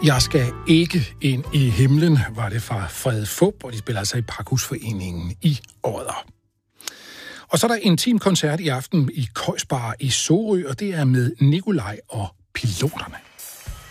Jeg skal ikke ind i himlen, var det fra Frede Fup, og de spiller altså i Pakhusforeningen i Odder. Og så er der en teamkoncert i aften i Køjsbar i Sorø, og det er med Nikolaj og Piloterne.